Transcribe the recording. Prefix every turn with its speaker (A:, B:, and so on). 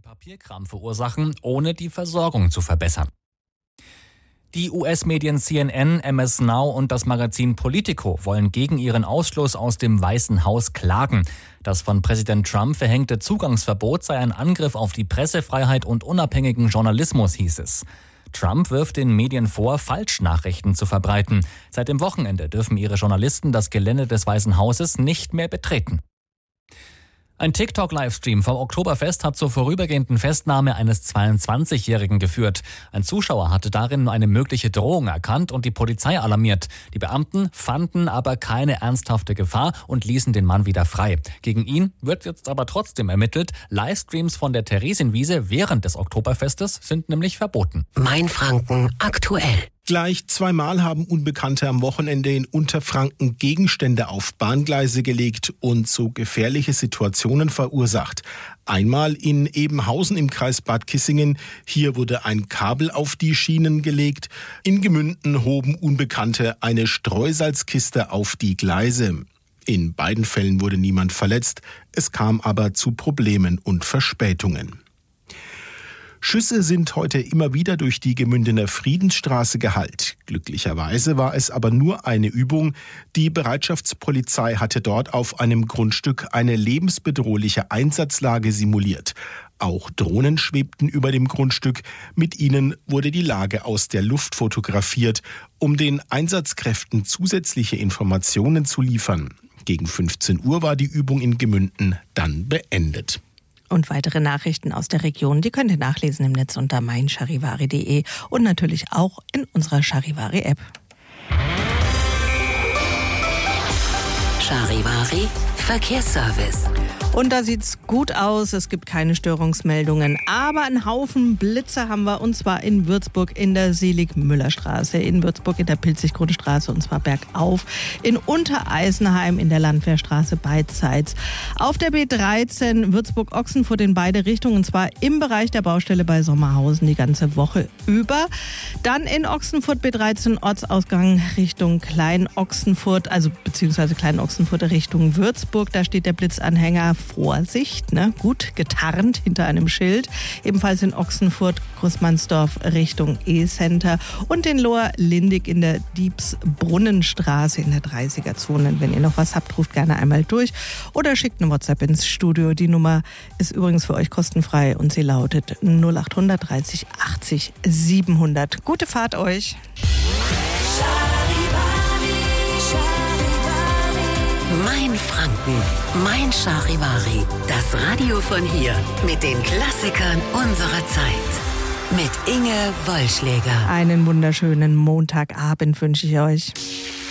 A: Papierkram verursachen, ohne die Versorgung zu verbessern. Die US-Medien CNN, MS Now und das Magazin Politico wollen gegen ihren Ausschluss aus dem Weißen Haus klagen. Das von Präsident Trump verhängte Zugangsverbot sei ein Angriff auf die Pressefreiheit und unabhängigen Journalismus, hieß es. Trump wirft den Medien vor, Falschnachrichten zu verbreiten. Seit dem Wochenende dürfen ihre Journalisten das Gelände des Weißen Hauses nicht mehr betreten. Ein TikTok-Livestream vom Oktoberfest hat zur vorübergehenden Festnahme eines 22-Jährigen geführt. Ein Zuschauer hatte darin eine mögliche Drohung erkannt und die Polizei alarmiert. Die Beamten fanden aber keine ernsthafte Gefahr und ließen den Mann wieder frei. Gegen ihn wird jetzt aber trotzdem ermittelt. Livestreams von der Theresienwiese während des Oktoberfestes sind nämlich verboten.
B: Mainfranken aktuell.
C: Gleich zweimal haben Unbekannte am Wochenende in Unterfranken Gegenstände auf Bahngleise gelegt und so gefährliche Situationen verursacht. Einmal in Ebenhausen im Kreis Bad Kissingen. Hier wurde ein Kabel auf die Schienen gelegt. In Gemünden hoben Unbekannte eine Streusalzkiste auf die Gleise. In beiden Fällen wurde niemand verletzt. Es kam aber zu Problemen und Verspätungen. Schüsse sind heute immer wieder durch die Gemündener Friedensstraße gehallt. Glücklicherweise war es aber nur eine Übung. Die Bereitschaftspolizei hatte dort auf einem Grundstück eine lebensbedrohliche Einsatzlage simuliert. Auch Drohnen schwebten über dem Grundstück. Mit ihnen wurde die Lage aus der Luft fotografiert, um den Einsatzkräften zusätzliche Informationen zu liefern. Gegen 15 Uhr war die Übung in Gemünden dann beendet.
D: Und weitere Nachrichten aus der Region, die könnt ihr nachlesen im Netz unter meincharivari.de und natürlich auch in unserer Charivari-App.
B: Charivari Verkehrsservice.
D: Und da sieht's gut aus, es gibt keine Störungsmeldungen, aber einen Haufen Blitze haben wir, und zwar in Würzburg in der Selig-Müller-Straße, in Würzburg in der Pilzig-Grunde-Straße, und zwar bergauf, in Untereisenheim in der Landwehrstraße beidseits. Auf der B13 Würzburg-Ochsenfurt in beide Richtungen, und zwar im Bereich der Baustelle bei Sommerhausen die ganze Woche über. Dann in Ochsenfurt B13 Ortsausgang Richtung Klein-Ochsenfurt, also beziehungsweise Klein-Ochsenfurt Richtung Würzburg, da steht der Blitzanhänger Vorsicht, gut getarnt hinter einem Schild. Ebenfalls in Ochsenfurt, Großmannsdorf Richtung E-Center und in Lohr-Lindig in der Diebsbrunnenstraße in der 30er-Zone. Wenn ihr noch was habt, ruft gerne einmal durch oder schickt eine WhatsApp ins Studio. Die Nummer ist übrigens für euch kostenfrei und sie lautet 0800 30 80 700. Gute Fahrt euch!
B: Mein Franken, mein Charivari. Das Radio von hier mit den Klassikern unserer Zeit. Mit Inge Wollschläger.
D: Einen wunderschönen Montagabend wünsche ich euch.